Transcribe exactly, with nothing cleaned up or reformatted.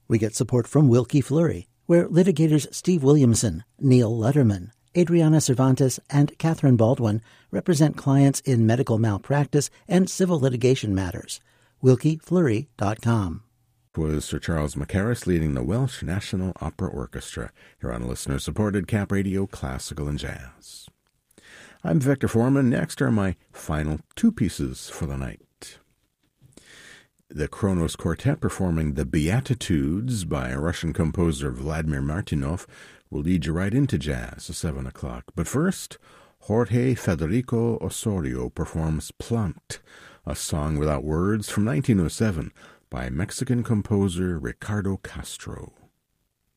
We get support from Wilkie Fleury, where litigators Steve Williamson, Neil Letterman, Adriana Cervantes, and Catherine Baldwin represent clients in medical malpractice and civil litigation matters. wilkie fleury dot com. Was Sir Charles Mackerras leading the Welsh National Opera Orchestra here on listener-supported Cap Radio Classical and Jazz. I'm Victor Foreman. Next are my final two pieces for the night. The Kronos Quartet performing The Beatitudes by Russian composer Vladimir Martynov will lead you right into jazz at seven o'clock. But first, Jorge Federico Osorio performs Planked, a song without words from nineteen oh seven by Mexican composer Ricardo Castro.